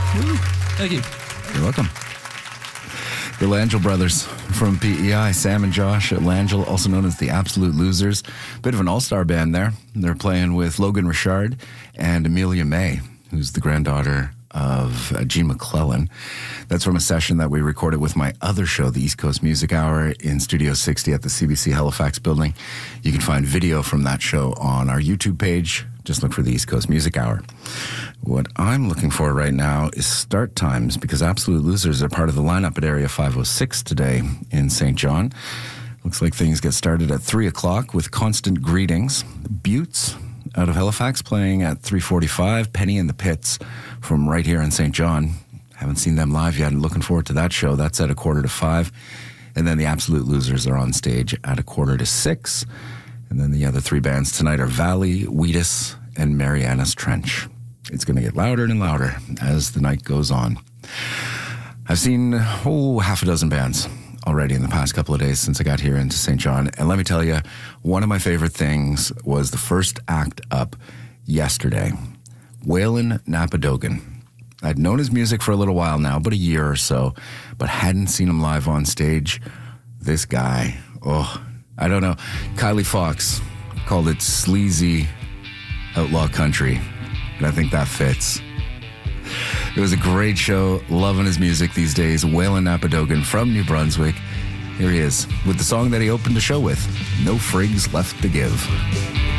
Thank you. You're welcome. The Langell brothers from PEI, Sam and Josh at Langell, also known as the Absolute Losers. Bit of an all-star band there. They're playing with Logan Richard and Amelia May, who's the granddaughter of Gene McClellan. That's from a session that we recorded with my other show, the East Coast Music Hour, in Studio 60 at the CBC Halifax building. You can find video from that show on our YouTube page. Just look for the East Coast Music Hour. What I'm looking for right now is start times, because Absolute Losers are part of the lineup at Area 506 today in St. John. Looks like things get started at 3 o'clock with Constant Greetings. Buttes out of Halifax playing at 3:45. Penny and the Pits from right here in St. John. Haven't seen them live yet. I'm looking forward to that show. That's at 4:45. And then the Absolute Losers are on stage at 5:45. And then the other three bands tonight are Valley, Wheatus, and Mariana's Trench. It's going to get louder and louder as the night goes on. I've seen, half a dozen bands already in the past couple of days since I got here into St. John. And let me tell you, one of my favorite things was the first act up yesterday. Waylon Napadogan. I'd known his music for a little while now, but a year or so, but hadn't seen him live on stage. This guy, I don't know. Kylie Fox called it sleazy outlaw country, and I think that fits. It was a great show. Loving his music these days. Waylon Napadogan from New Brunswick. Here he is with the song that he opened the show with, No Frigs Left to Give.